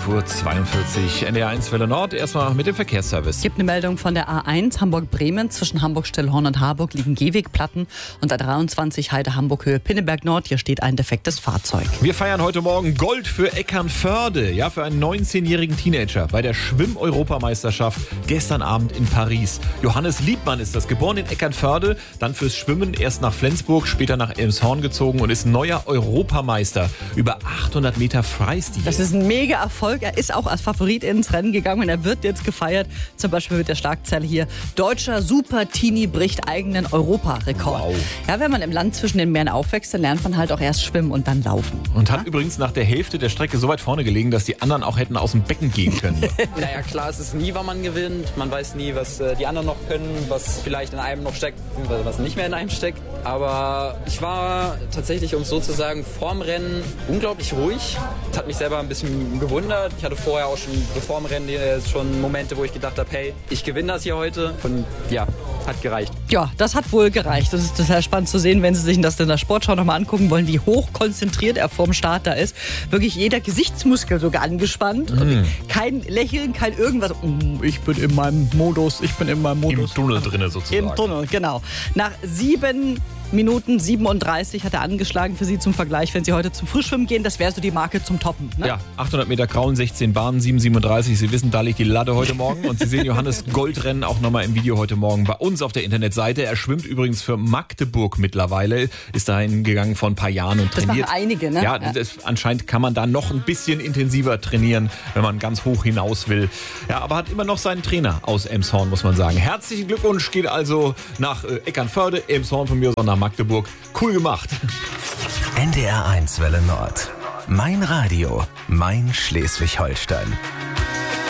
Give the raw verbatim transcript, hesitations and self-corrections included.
Uhr zweiundvierzig, N D R eins Welle Nord. Erstmal mit dem Verkehrsservice. Es gibt eine Meldung von der A eins Hamburg-Bremen. Zwischen Hamburg-Stillhorn und Harburg liegen Gehwegplatten. Und A dreiundzwanzig Heide-Hamburg-Höhe Pinneberg Nord. Hier steht ein defektes Fahrzeug. Wir feiern heute Morgen Gold für Eckernförde. Ja, für einen neunzehnjährigen Teenager bei der Schwimm-Europameisterschaft gestern Abend in Paris. Johannes Liebmann ist das, geboren in Eckernförde, dann fürs Schwimmen erst nach Flensburg, später nach Elmshorn gezogen und ist neuer Europameister über achthundert Meter Freistil. Das ist ein mega Erfolg. Er ist auch als Favorit ins Rennen gegangen und er wird jetzt gefeiert. Zum Beispiel mit der Schlagzeile hier: Deutscher Super-Teenie bricht eigenen Europarekord. Wow. Ja, wenn man im Land zwischen den Meeren aufwächst, dann lernt man halt auch erst schwimmen und dann laufen. Und hat ja? übrigens nach der Hälfte der Strecke so weit vorne gelegen, dass die anderen auch hätten aus dem Becken gehen können. Naja, klar, es ist nie, wann man gewinnt. Man weiß nie, was äh, die anderen noch können, was vielleicht in einem noch steckt, beziehungsweise was nicht mehr in einem steckt. Aber ich war tatsächlich, um es so zu sagen, vorm Rennen unglaublich ruhig. Das hat mich selber ein bisschen gewundert. Ich hatte vorher auch schon, bevor dem Rennen, schon Momente, wo ich gedacht habe, hey, ich gewinne das hier heute. Und ja, hat gereicht. Ja, das hat wohl gereicht. Das ist total spannend zu sehen, wenn Sie sich das in der Sportschau nochmal angucken wollen, wie hoch konzentriert er vorm Start da ist. Wirklich jeder Gesichtsmuskel sogar angespannt. Mhm. Und kein Lächeln, kein irgendwas. Ich bin in meinem Modus, ich bin in meinem Modus. Im Tunnel drinne sozusagen. Im Tunnel, genau. Nach sieben Minuten siebenunddreißig hat er angeschlagen für Sie zum Vergleich, wenn Sie heute zum Frühschwimmen gehen. Das wäre so die Marke zum Toppen. Ne? Ja, achthundert Meter Grauen, sechzehn Bahnen, sieben siebenunddreißig. Sie wissen, da liegt die Latte heute Morgen. Und Sie sehen Johannes Goldrennen auch nochmal im Video heute Morgen bei uns auf der Internetseite. Er schwimmt übrigens für Magdeburg mittlerweile. Ist dahin gegangen vor ein paar Jahren und das trainiert. Das machen einige, ne? Ja, ja. Das, anscheinend kann man da noch ein bisschen intensiver trainieren, wenn man ganz hoch hinaus will. Ja, aber hat immer noch seinen Trainer aus Elmshorn, muss man sagen. Herzlichen Glückwunsch, geht also nach äh, Eckernförde, Elmshorn von mir, sondern nach Magdeburg. Cool gemacht. N D R eins Welle Nord. Mein Radio, mein Schleswig-Holstein.